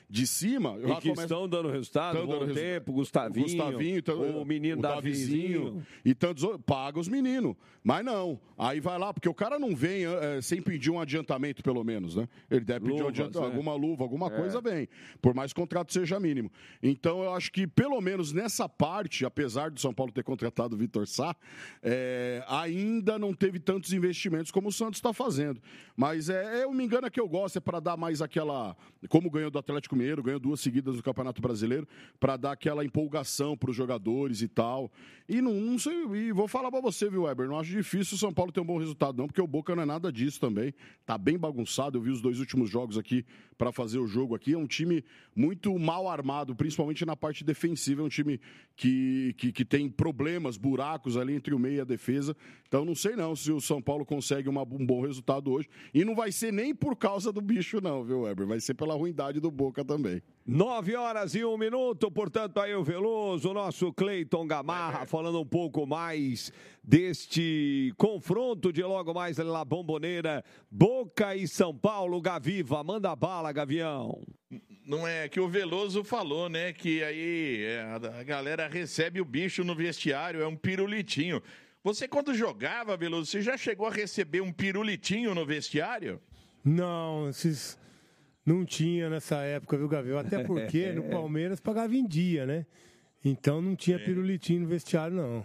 de cima... E que estão dando resultado, bom tempo, Gustavinho, o menino Davizinho. E tantos paga os meninos. Mas não, aí vai lá, porque o cara não vem sem pedir um adiantamento, pelo menos, né? Ele deve pedir alguma luva, alguma coisa, vem. Por mais que o contrato seja mínimo. Então, eu acho que, pelo menos nessa parte, apesar do São Paulo ter contratado o Vitor Sá, ainda não teve tantos investimentos como o Santos está fazendo. Mas eu me engano que eu gosto, para dar mais aquela... Como ganhou do Atlético Mineiro, ganhou 2 seguidas no Campeonato Brasileiro, para dar aquela empolgação para os jogadores e tal. E não sei, e vou falar para você, viu, Weber? Não acho difícil o São Paulo ter um bom resultado, não, porque o Boca não é nada disso também. Tá bem bagunçado, eu vi os 2 últimos jogos aqui para fazer o jogo aqui. É um time muito mal armado, principalmente na parte defensiva. É um time que tem problemas, buracos ali entre o meio e a defesa. Então, não sei não se o São Paulo consegue um bom resultado hoje. E não vai ser nem por causa do bicho, não, viu, Weber? Vai ser pela ruindade do Boca também. 9h01, portanto, aí o Veloso, o nosso Cleiton Gamarra, falando um pouco mais deste confronto de logo mais ali na Bombonera, Boca e São Paulo. Gaviva, manda bala, Gavião. Não é que o Veloso falou, né, que aí a galera recebe o bicho no vestiário, é um pirulitinho. Você, quando jogava, Veloso, você já chegou a receber um pirulitinho no vestiário? Não, não tinha nessa época, viu, Gavião? Até porque no Palmeiras pagava em dia, né? Então não tinha pirulitinho no vestiário, não.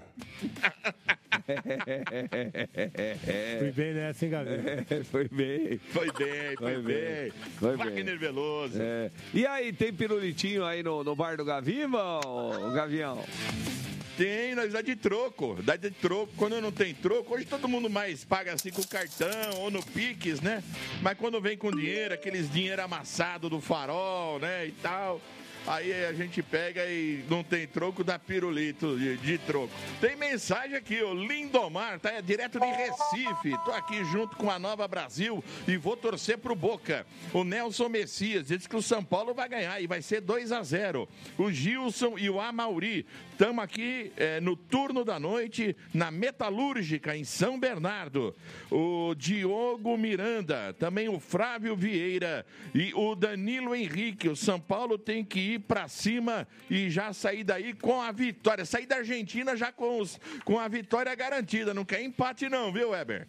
Fui bem nessa, hein, Gavião? Foi bem. Wagner Veloso. E aí, tem pirulitinho aí no bar do Gaviva, Gavião? Tem, nós dá de troco. Quando não tem troco, hoje todo mundo mais paga assim com cartão ou no Pix, né? Mas quando vem com dinheiro, aqueles dinheiro amassado do Farol, né, e tal... Aí a gente pega e não tem troco, dá pirulito de troco. Tem mensagem aqui, o Lindomar, tá direto de Recife. Tô aqui junto com a Nova Brasil e vou torcer pro Boca. O Nelson Messias diz que o São Paulo vai ganhar e vai ser 2-0. O Gilson e o Amauri. Estamos aqui no turno da noite, na Metalúrgica, em São Bernardo. O Diogo Miranda, também o Flávio Vieira e o Danilo Henrique. O São Paulo tem que ir para cima e já sair daí com a vitória. Sair da Argentina já com a vitória garantida. Não quer empate não, viu, Weber?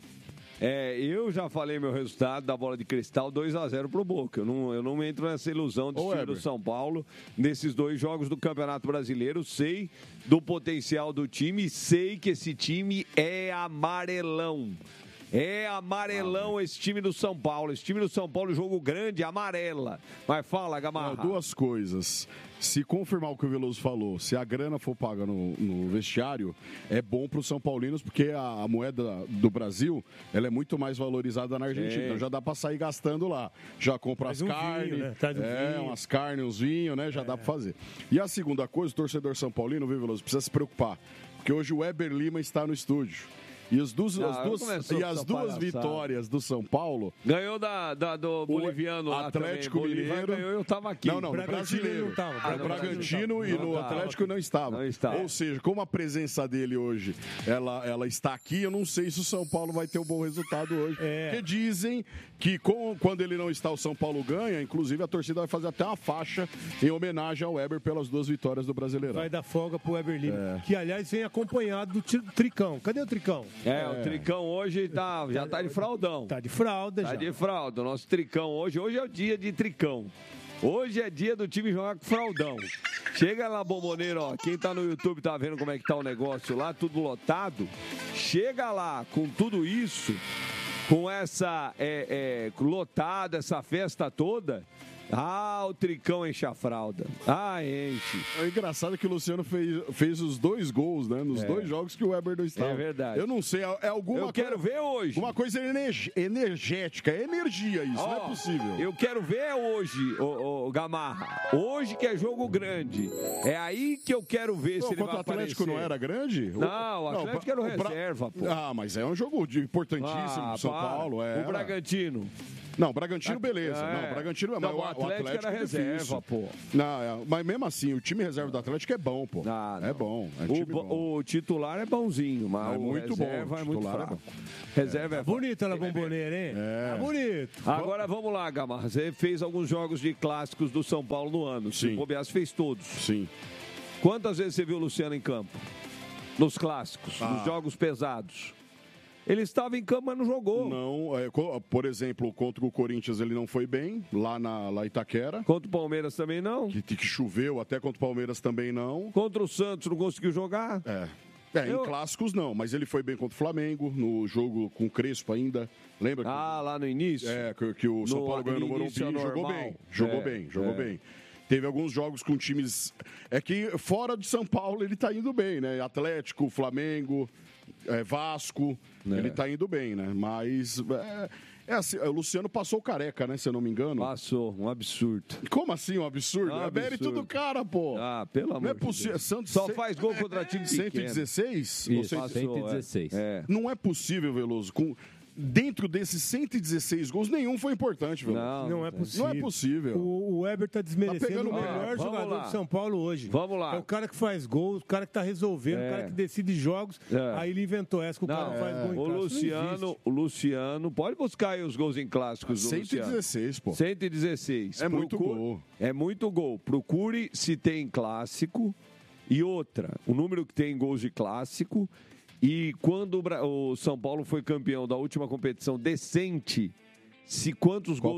Eu já falei meu resultado da bola de cristal, 2-0 pro Boca. Eu não entro nessa ilusão de time do São Paulo nesses 2 jogos do Campeonato Brasileiro. Sei do potencial do time, sei que esse time é amarelão. É amarelão esse time do São Paulo. Esse time do São Paulo, jogo grande, amarela. Mas fala, Gamarra. 2 coisas. Se confirmar o que o Veloso falou, se a grana for paga no vestiário, é bom para os São Paulinos, porque a moeda do Brasil, ela é muito mais valorizada na Argentina. Então já dá para sair gastando lá. Já compra as carnes, né? Umas carnes, uns vinhos, né? Já dá para fazer. E a segunda coisa, o torcedor São Paulino, viu, Veloso, precisa se preocupar. Porque hoje o Weber Lima está no estúdio. E as duas vitórias do São Paulo... Ganhou do boliviano lá Atlético também. Mineiro. Ganhou, eu estava aqui. Não, no Brasileiro. O Bragantino e no Atlético não estava. Ou seja, como a presença dele hoje, ela está aqui, eu não sei se o São Paulo vai ter um bom resultado hoje. Porque dizem que quando ele não está, o São Paulo ganha. Inclusive, a torcida vai fazer até uma faixa em homenagem ao Weber pelas 2 vitórias do Brasileirão. Vai dar folga pro Weber Lima. Que, aliás, vem acompanhado do Tricão. Cadê o Tricão? O Tricão hoje já tá de fraldão. Tá de fralda já. Tá de fralda. O nosso Tricão hoje é o dia de Tricão. Hoje é dia do time jogar com fraldão. Chega lá, Bombonera, ó. Quem tá no YouTube tá vendo como é que tá o negócio lá, tudo lotado. Chega lá com tudo isso, com essa lotada, essa festa toda. O Tricão enche a fralda. Enche. É engraçado que o Luciano fez os 2 gols, né? Nos 2 jogos que o Weber não estava. É verdade. Eu não sei, é alguma coisa... Eu quero ver hoje. Uma coisa energética, é energia isso, não é possível. Eu quero ver hoje, o Gamarra. Hoje que é jogo grande. É aí que eu quero ver se ele vai aparecer. O Atlético não era grande? Não, o Atlético era o reserva, pô. Mas é um jogo importantíssimo pro São Paulo. O Bragantino. Não, Bragantino, beleza. Não, Bragantino, mas o Atlético era reserva, pô. Não, mas mesmo assim, o time reserva do Atlético é bom, pô. É bom. O titular é bonzinho, mas o reserva é muito fraco. Reserva é bonita na bomboneira, hein? É. Bonito. Agora vamos lá, Gamarra. Você fez alguns jogos de clássicos do São Paulo no ano. Sim. O Bobeas fez todos. Sim. Quantas vezes você viu o Luciano em campo? Nos clássicos, nos jogos pesados. Ele estava em campo, mas não jogou. Não, por exemplo, contra o Corinthians ele não foi bem, lá em Itaquera. Contra o Palmeiras também não. Que choveu, até contra o Palmeiras também não. Contra o Santos não conseguiu jogar. Em clássicos não, mas ele foi bem contra o Flamengo, no jogo com o Crespo ainda. Lembra? Lá no início? Que o São Paulo ganhou no Morumbi, jogou bem. Teve alguns jogos com times... É que fora de São Paulo ele tá indo bem, né? Atlético, Flamengo, Vasco, ele tá indo bem, né? Mas... assim, o Luciano passou o Careca, né? Se eu não me engano. Passou, um absurdo. Como assim um absurdo? É mérito do cara, pô. Pelo amor não é possível. Santos só faz gol contra time pequeno. 116? Isso, 116. Não é possível, Veloso. Dentro desses 116 gols, nenhum foi importante, Veloso. Não é possível. Não é possível. O Weber tá desmerecendo o melhor jogador de São Paulo hoje. Vamos lá. É o cara que faz gols, o cara que tá resolvendo, o cara que decide jogos. Aí ele inventou essa que o cara não faz gol em O Luciano, pode buscar aí os gols em clássicos do 116, pô. 116. É muito gol. É muito gol. Procure se tem clássico. E outra, o número que tem em gols de clássico. E quando o São Paulo foi campeão da última competição decente, quantos gols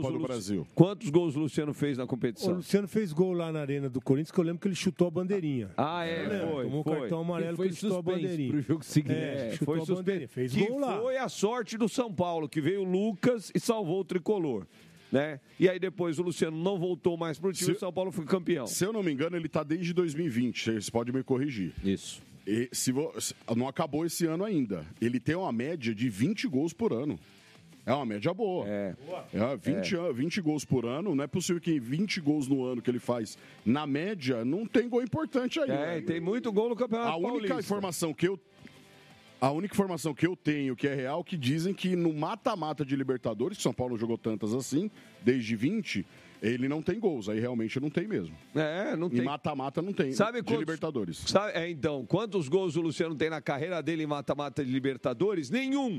o Luciano fez na competição? O Luciano fez gol lá na Arena do Corinthians, que eu lembro que ele chutou a bandeirinha. Tomou um cartão amarelo que ele chutou a bandeirinha. Pro jogo seguinte. Chutou a bandeirinha, fez gol lá. Foi a sorte do São Paulo, que veio o Lucas e salvou o tricolor. Né? E aí depois o Luciano não voltou mais pro time e o São Paulo foi campeão. Se eu não me engano, ele tá desde 2020, vocês podem me corrigir. Isso. E não acabou esse ano ainda. Ele tem uma média de 20 gols por ano. É uma média boa. 20 gols por ano. Não é possível que 20 gols no ano que ele faz, na média, não tem gol importante aí. Tem muito gol no Campeonato Paulista. A única informação que eu tenho, que é real, que dizem que no mata-mata de Libertadores, que São Paulo não jogou tantas assim, desde 20... Ele não tem gols, aí realmente não tem mesmo. Não tem. Em mata-mata não tem, de Libertadores. Então, quantos gols o Luciano tem na carreira dele em mata-mata de Libertadores? Nenhum!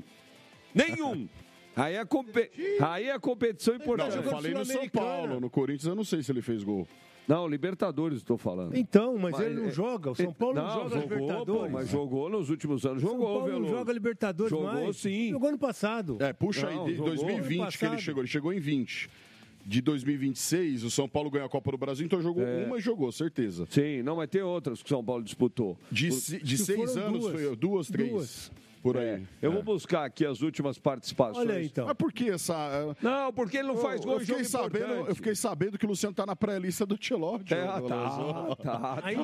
Aí é competição importante. Não, eu falei no São Paulo, no Corinthians eu não sei se ele fez gol. Não, Libertadores estou falando. Então, mas ele não joga. O São Paulo não joga Libertadores. Pô, mas jogou nos últimos anos. Jogou, São Paulo não joga Libertadores mais. Jogou sim. Jogou ano passado. Puxa aí, de 2020 que ele chegou. Ele chegou em 20. De 2026, o São Paulo ganhou a Copa do Brasil, então jogou uma e jogou, certeza. Sim, não, mas tem outras que o São Paulo disputou. De 6 anos, foi 2, 3. Por aí. Eu vou buscar aqui as últimas participações. Olha aí, então. Mas por que essa... Não, porque ele não faz gol em jogo importante. Eu fiquei sabendo que o Luciano tá na pré-lista do Ancelotti. Tá. Aí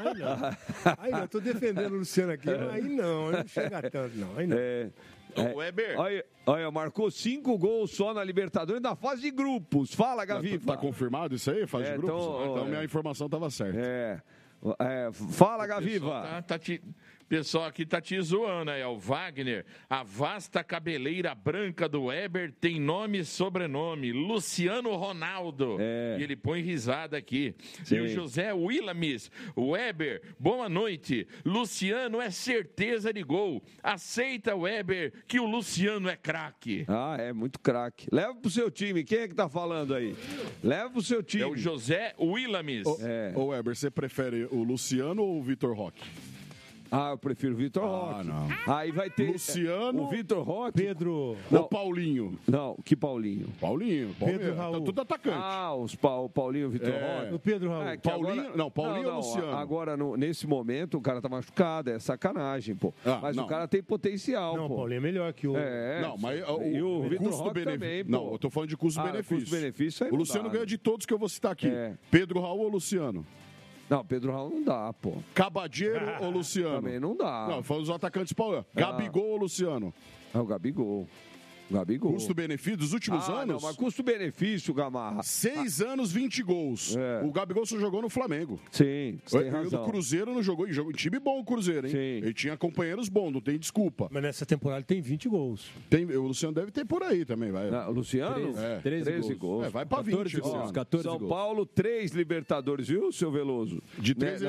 não, tô defendendo o Luciano aqui, mas aí não chega tanto, não. Aí não. O Weber. Olha, marcou 5 gols só na Libertadores na fase de grupos. Fala, Gaviva. Tá confirmado isso aí? Fase de grupos? Então minha informação tava certa. Fala, Gaviva. Pessoal aqui tá te zoando aí, o Wagner. A vasta cabeleira branca do Weber tem nome e sobrenome, Luciano Ronaldo. E ele põe risada aqui. Sim. E o José Willamis, Weber, boa noite. Luciano é certeza de gol. Aceita, Weber, que o Luciano é craque. É muito craque. Leva pro seu time. Quem é que tá falando aí? Leva pro seu time. É o José Willamis. Ô Weber, você prefere o Luciano ou o Vitor Roque? Eu prefiro o Vitor Roque. Não. Aí vai ter Luciano, o Vitor Roque. Pedro. Ou Paulinho. Não, que Paulinho? Pedro Raul. Tá tudo atacante. O Paulinho, o Vitor Roque. O Pedro Raul. Paulinho ou Luciano? Agora, nesse momento, o cara tá machucado. É sacanagem, pô. Mas o cara tem potencial, pô. Não, o Paulinho é melhor que o... Não, mas o Vitor Roque também, pô. Não, eu tô falando de custo-benefício. Custo-benefício aí o Luciano ganha de todos que eu vou citar aqui. Pedro Raul ou Luciano? Não, Pedro Raul não dá, pô. Cabadeiro ou Luciano? Também não dá. Não, falando dos atacantes paulinos. Gabigol ou Luciano? O Gabigol. Gabigol. Custo-benefício dos últimos anos? Não, mas custo-benefício, Gamarra. 6 anos, 20 gols. O Gabigol só jogou no Flamengo. Sim, você tem razão. O Cruzeiro não jogou. E jogou time bom o Cruzeiro, hein? Sim. Ele tinha companheiros bons, não tem desculpa. Mas nessa temporada ele tem 20 gols. O Luciano deve ter por aí também, vai. O Luciano? 13 gols. Vai pra 20 gols. 14 São gols. Paulo, 3 Libertadores, viu, seu Veloso? De 3,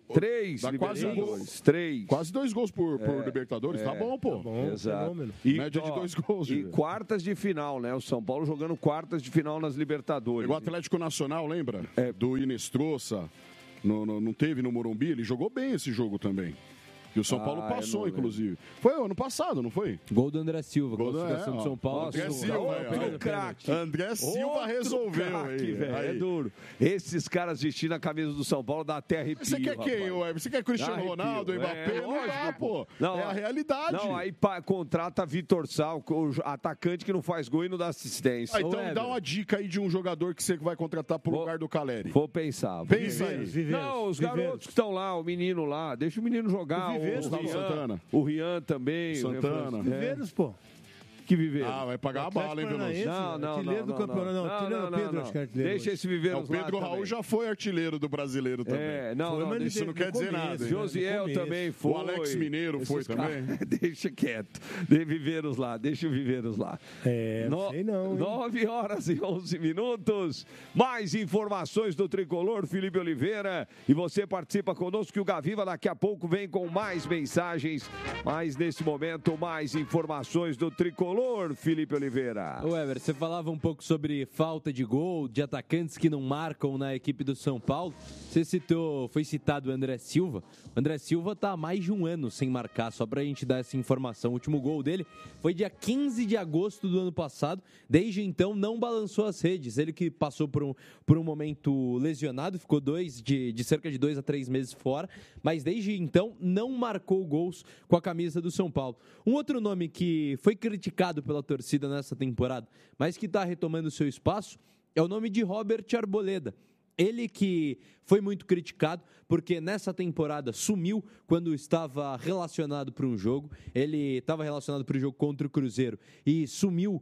3 dá quase Libertadores. 3. Quase 2 gols por Libertadores. Tá bom, pô. Tá bom, exato. Média de 2 gols. E quartas de final, né? O São Paulo jogando quartas de final nas Libertadores. Pegou o Atlético Nacional, lembra? Do Inestrosa. Não teve no Morumbi? Ele jogou bem esse jogo também. Que o São Paulo passou, inclusive. Foi ano passado, não foi? Gol do André Silva, classificação do São Paulo. André Silva, craque. André Silva resolveu craque, aí. É duro. Esses caras vestindo a camisa do São Paulo dá até arrepio. Você quer quem, ué? Você quer Cristiano Ronaldo, Mbappé? Não dá, pô. É a realidade. Não, aí contrata Vitor Sal, o atacante que não faz gol e não dá assistência. Então dá uma dica aí de um jogador que você vai contratar pro lugar do Caleri. Vou pensar. Pensa aí. Não, os garotos que estão lá, o menino lá, deixa o menino jogar. Santana. O Rian também. Santana. Viveiros, pô. Que Viveiros? Vai pagar a bala, hein, Veloso? Não. Artilheiro do campeonato. Não, Pedro, acho que é artilheiro. Deixa esse Viveiros lá. O Pedro Raul já foi artilheiro do brasileiro também. Não, isso não quer dizer nada. Josiel também foi. O Alex Mineiro foi também. Deixa quieto. Deixa o Viveiros lá. Não sei não. 9 horas e 11 minutos. Mais informações do Tricolor, Felipe Oliveira. E você participa conosco que o Gaviva daqui a pouco vem com mais mensagens. Mas nesse momento, mais informações do Tricolor. Felipe Oliveira. Weber, você falava um pouco sobre falta de gol, de atacantes que não marcam na equipe do São Paulo. Você foi citado o André Silva. O André Silva está há mais de um ano sem marcar, só para a gente dar essa informação. O último gol dele foi dia 15 de agosto do ano passado. Desde então, não balançou as redes. Ele que passou por um momento lesionado, ficou de cerca de 2 a 3 meses fora, mas desde então não marcou gols com a camisa do São Paulo. Um outro nome que foi criticado pela torcida nessa temporada, mas que está retomando seu espaço, é o nome de Robert Arboleda. Ele que foi muito criticado, porque nessa temporada sumiu quando estava relacionado para um jogo. Ele estava relacionado para o jogo contra o Cruzeiro e sumiu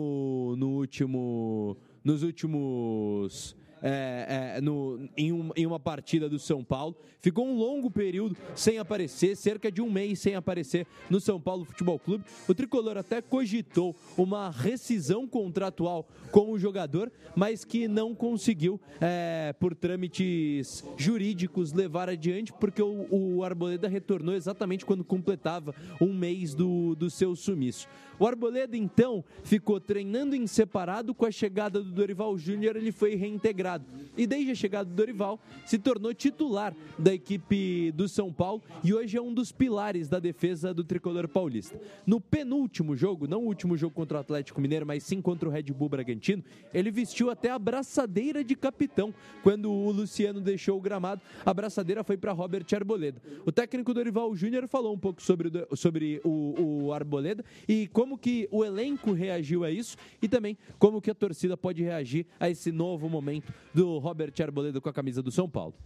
em uma partida do São Paulo. Ficou um longo período sem aparecer, cerca de um mês sem aparecer no São Paulo Futebol Clube. O Tricolor até cogitou uma rescisão contratual com o jogador, mas que não conseguiu, por trâmites jurídicos, levar adiante, porque o Arboleda retornou exatamente quando completava um mês do seu sumiço. O Arboleda, então, ficou treinando em separado. Com a chegada do Dorival Júnior, ele foi reintegrado. E desde a chegada do Dorival, se tornou titular da equipe do São Paulo e hoje é um dos pilares da defesa do Tricolor paulista. No penúltimo jogo, não o último jogo contra o Atlético Mineiro, mas sim contra o Red Bull Bragantino, ele vestiu até a braçadeira de capitão. Quando o Luciano deixou o gramado, a braçadeira foi para Robert Arboleda. O técnico Dorival Júnior falou um pouco sobre o Arboleda e como que o elenco reagiu a isso e também como que a torcida pode reagir a esse novo momento do Robert Arboleda com a camisa do São Paulo.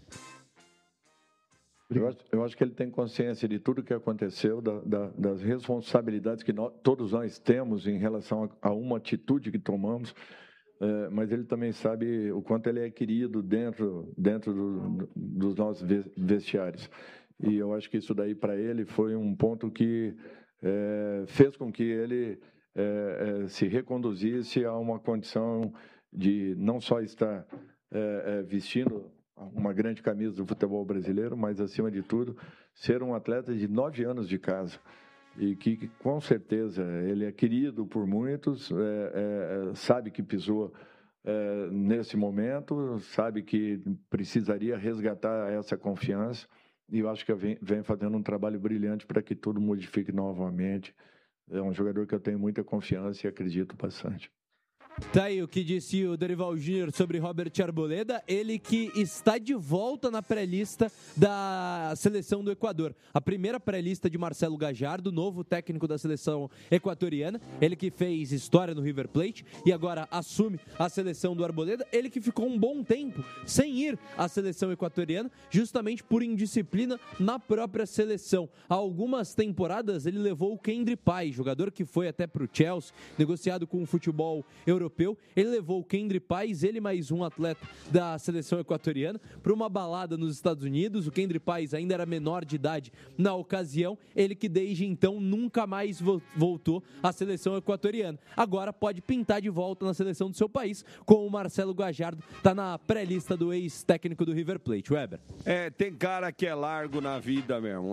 Eu acho que ele tem consciência de tudo que aconteceu, das responsabilidades que todos nós temos em relação a uma atitude que tomamos, mas ele também sabe o quanto ele é querido dentro dos nossos vestiários. E eu acho que isso daí para ele foi um ponto que fez com que ele se reconduzisse a uma condição de não só estar vestindo uma grande camisa do futebol brasileiro, mas, acima de tudo, ser um atleta de 9 anos de casa. E que, com certeza, ele é querido por muitos, sabe que pisou nesse momento, sabe que precisaria resgatar essa confiança. E eu acho que vem fazendo um trabalho brilhante para que tudo modifique novamente. É um jogador que eu tenho muita confiança e acredito bastante. Tá aí o que disse o Dorival Júnior sobre Robert Arboleda, ele que está de volta na pré-lista da seleção do Equador. A primeira pré-lista de Marcelo Gajardo, novo técnico da seleção equatoriana, ele que fez história no River Plate e agora assume a seleção do Arboleda, ele que ficou um bom tempo sem ir à seleção equatoriana, justamente por indisciplina na própria seleção. Há algumas temporadas ele levou o Kendry Pais, jogador que foi até para o Chelsea, negociado com o futebol europeu. Ele levou o Kendry Pais, ele mais um atleta da seleção equatoriana, para uma balada nos Estados Unidos. O Kendry Pais ainda era menor de idade na ocasião, ele que desde então nunca mais voltou à seleção equatoriana. Agora pode pintar de volta na seleção do seu país, com o Marcelo Gajardo, está na pré-lista do ex-técnico do River Plate. Weber. Tem cara que é largo na vida mesmo.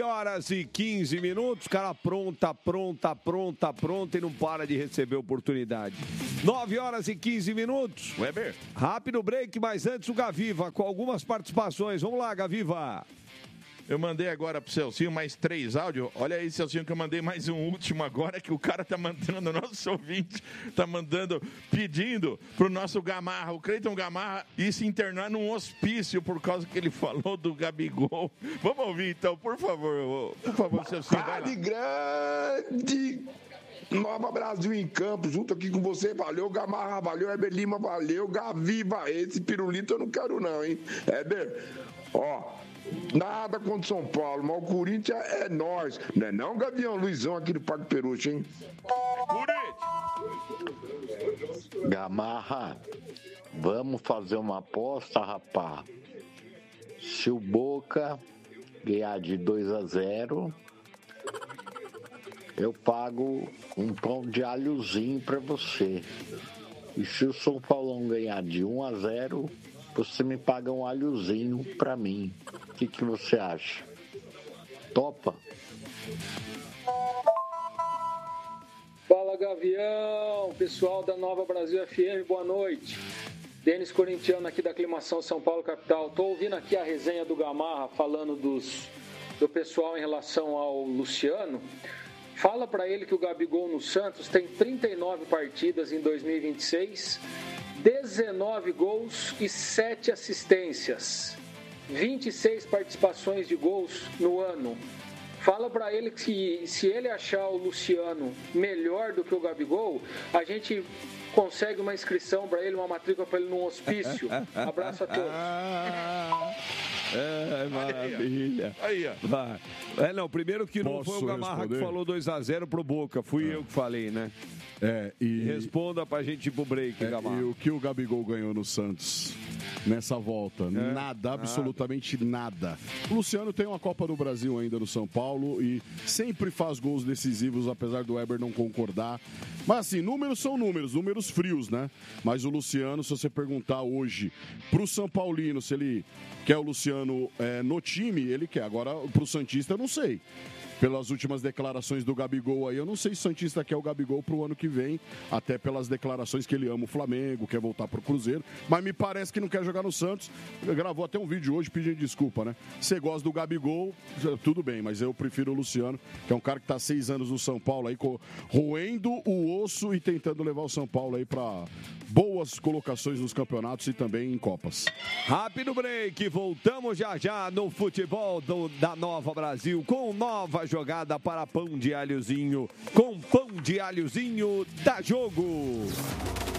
9h15, cara pronta e não para de receber oportunidade. 9h15. Weber. Rápido break, mas antes o Gaviva, com algumas participações. Vamos lá, Gaviva. Eu mandei agora pro Celcinho mais 3 áudios. Olha aí, Celcinho, que eu mandei mais um último agora, que o cara tá mandando, o nosso ouvinte tá mandando, pedindo pro nosso Gamarra, o Cleiton Gamarra, ir se internar num hospício por causa que ele falou do Gabigol. Vamos ouvir então, por favor, Celcinho. Grande, grande Nova Brasil em campo, junto aqui com você, valeu, Gamarra, valeu, Heber Lima, valeu, Gaviva, esse pirulito eu não quero não, hein, Heber, nada contra São Paulo, mas o Corinthians é nós, não é não, Gavião, Luizão aqui do Parque Peruche, hein? Gamarra, vamos fazer uma aposta, rapá. Se o Boca ganhar de 2-0, eu pago um pão de alhozinho pra você. E se o São Paulão ganhar de 1-0, você me paga um alhozinho pra mim. O que você acha? Topa? Fala, Gavião, pessoal da Nova Brasil FM, boa noite. Denis Corintiano aqui da Aclimação São Paulo Capital. Tô ouvindo aqui a resenha do Gamarra falando do pessoal em relação ao Luciano. Fala para ele que o Gabigol no Santos tem 39 partidas em 2026, 19 gols e 7 assistências, 26 participações de gols no ano. Fala para ele que se ele achar o Luciano melhor do que o Gabigol, a gente consegue uma inscrição para ele, uma matrícula para ele num hospício. Abraço a todos. Maravilha. Aí, ó. Vai. Primeiro que não foi o Gamarra que falou 2-0 pro Boca, fui eu que falei, né? Responda pra gente ir pro break, Gamarra. E o que o Gabigol ganhou no Santos nessa volta? Nada, absolutamente nada. O Luciano tem uma Copa do Brasil ainda no São Paulo e sempre faz gols decisivos, apesar do Weber não concordar. Mas assim, números são números frios, né? Mas o Luciano, se você perguntar hoje pro São Paulino se ele quer o Luciano no time, ele quer. Agora, pro Santista, eu não sei. Pelas últimas declarações do Gabigol aí, eu não sei se o Santista quer o Gabigol pro ano que vem, até pelas declarações que ele ama o Flamengo, quer voltar pro Cruzeiro, mas me parece que não quer jogar no Santos. Gravou até um vídeo hoje pedindo desculpa, né? Você gosta do Gabigol, tudo bem, mas eu prefiro o Luciano, que é um cara que tá há 6 anos no São Paulo aí, roendo o osso e tentando levar o São Paulo aí pra boas colocações nos campeonatos e também em Copas. Rápido break, voltamos já no futebol da Nova Brasil com nova jogada para pão de alhozinho. Com pão de alhozinho, dá jogo.